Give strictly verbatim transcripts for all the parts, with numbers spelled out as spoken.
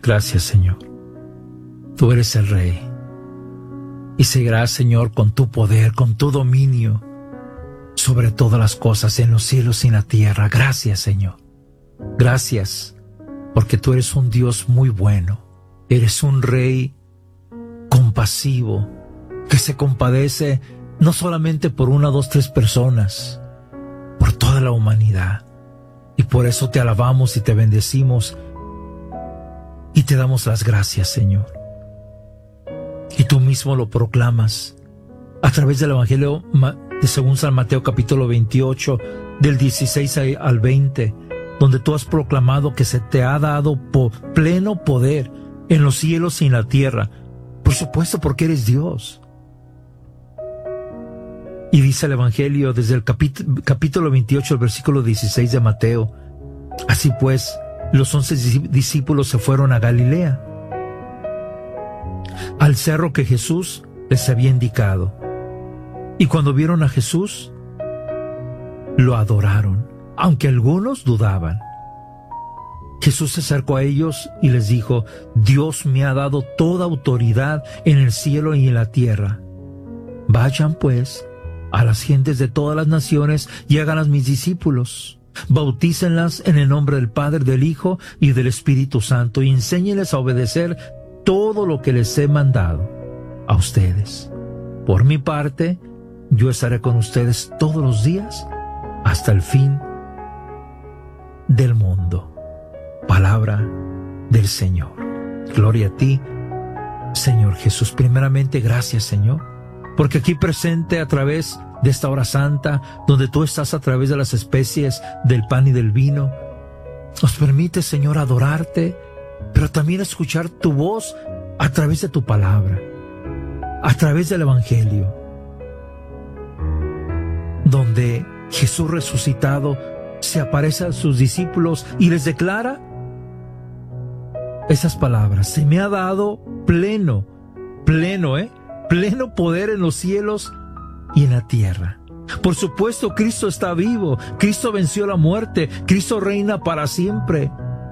Gracias, Señor. Tú eres el Rey. Y seguirás, Señor, con tu poder, con tu dominio sobre todas las cosas en los cielos y en la tierra. Gracias, Señor. Gracias, porque tú eres un Dios muy bueno. Eres un Rey compasivo, que se compadece no solamente por una, dos, tres personas, por toda la humanidad. Y por eso te alabamos y te bendecimos y te damos las gracias, Señor. Y tú mismo lo proclamas a través del Evangelio de según San Mateo capítulo veintiocho, del dieciséis al veinte, donde tú has proclamado que se te ha dado po- pleno poder en los cielos y en la tierra. Por supuesto, porque eres Dios. Y dice el Evangelio desde el capítulo, capítulo veintiocho, el versículo dieciséis de Mateo: así pues, los once discípulos se fueron a Galilea, al cerro que Jesús les había indicado. Y cuando vieron a Jesús, lo adoraron, aunque algunos dudaban. Jesús se acercó a ellos y les dijo: Dios me ha dado toda autoridad en el cielo y en la tierra. Vayan pues a las gentes de todas las naciones y háganlas mis discípulos. Bautícenlas en el nombre del Padre, del Hijo y del Espíritu Santo, y enséñenles a obedecer todo lo que les he mandado a ustedes. Por mi parte, yo estaré con ustedes todos los días hasta el fin del mundo. Palabra del Señor. Gloria a ti, Señor Jesús. Primeramente, gracias, Señor, porque aquí presente a través de esta hora santa, donde tú estás a través de las especies del pan y del vino, nos permite, Señor, adorarte, pero también escuchar tu voz a través de tu palabra, a través del Evangelio, donde Jesús resucitado se aparece a sus discípulos y les declara esas palabras: se me ha dado pleno, pleno, ¿eh? pleno poder en los cielos y en la tierra. Por supuesto, Cristo está vivo, Cristo venció la muerte, Cristo reina para siempre.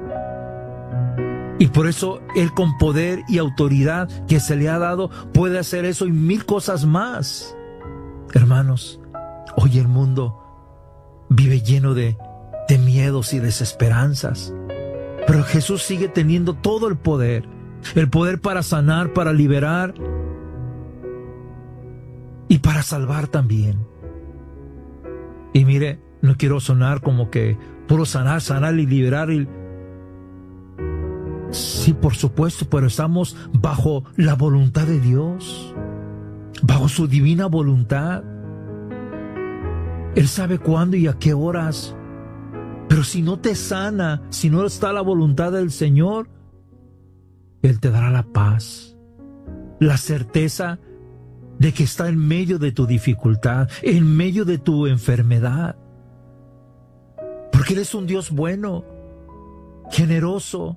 Y por eso Él, con poder y autoridad que se le ha dado, puede hacer eso y mil cosas más. Hermanos, hoy el mundo vive lleno de, de miedos y desesperanzas, pero Jesús sigue teniendo todo el poder, el poder para sanar, para liberar y para salvar también. Y mire, no quiero sonar como que puro sanar, sanar y liberar. Y... sí, por supuesto, pero estamos bajo la voluntad de Dios, bajo su divina voluntad. Él sabe cuándo y a qué horas. Pero si no te sana, si no está la voluntad del Señor, Él te dará la paz, la certeza de que está en medio de tu dificultad, en medio de tu enfermedad. Porque Él es un Dios bueno, generoso.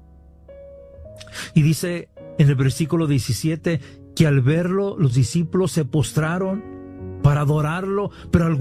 Y dice en el versículo diecisiete que al verlo los discípulos se postraron para adorarlo, pero algunos